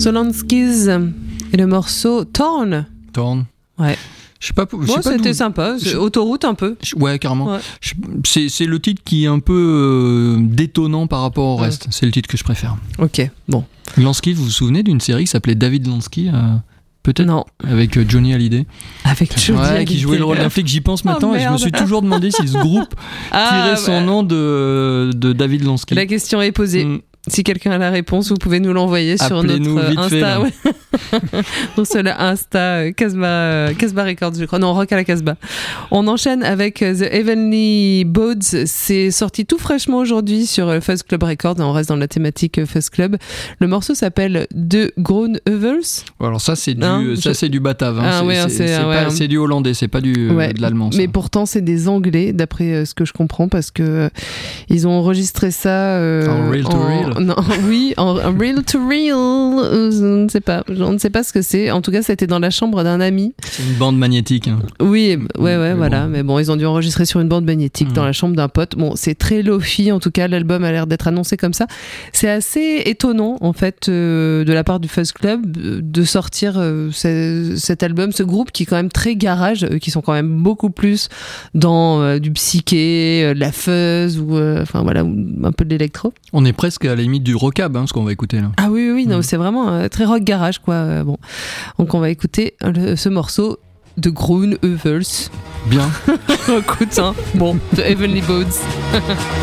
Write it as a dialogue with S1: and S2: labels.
S1: Solanskis et le morceau Torn. Ouais.
S2: Je sais pas.
S1: C'était sympa. Autoroute un peu.
S2: Ouais, carrément.
S1: Ouais.
S2: C'est le titre qui est un peu détonnant par rapport au reste. C'est le titre que je préfère.
S1: Ok, bon.
S2: Lansky, vous vous souvenez d'une série qui s'appelait David Lansky peut-être.
S1: Non.
S2: Avec Johnny Hallyday.
S1: Avec Johnny Hallyday.
S2: Qui jouait le rôle d'un flic. J'y pense maintenant et je me suis toujours demandé si ce groupe tirait son nom de David Lansky.
S1: La question est posée. Si quelqu'un a la réponse, vous pouvez nous l'envoyer sur notre Insta. Ouais. Sur le Insta Casbah Records, je crois. Non, Rock à la Casbah. On enchaîne avec The Heavenly Bodes. C'est sorti tout fraîchement aujourd'hui sur Fuzz Club Records. On reste dans la thématique Fuzz Club. Le morceau s'appelle The Grown Evels.
S2: Alors ça, c'est du batave. C'est du hollandais, c'est pas de l'allemand. Ça.
S1: Mais pourtant, c'est des anglais, d'après ce que je comprends, parce que ils ont enregistré ça
S2: en real to real.
S1: Non, oui, en real to real. Je ne sais pas ce que c'est. En tout cas, c'était dans la chambre d'un ami.
S2: C'est une bande magnétique. Hein.
S1: Oui, voilà. Bon. Mais bon, ils ont dû enregistrer sur une bande magnétique dans la chambre d'un pote. Bon, c'est très lo-fi. En tout cas, l'album a l'air d'être annoncé comme ça. C'est assez étonnant, en fait, de la part du Fuzz Club, de sortir cet album, ce groupe qui est quand même très garage, qui sont quand même beaucoup plus dans du psyché, de la fuzz ou un peu de l'électro.
S2: On est presque à la limite du rockab, ce qu'on va écouter là.
S1: Ah oui, non, c'est vraiment très rock garage, quoi. Bon, donc on va écouter ce morceau de Grown Evels.
S2: Bien.
S1: Écoute, bon, The Heavenly Bodes.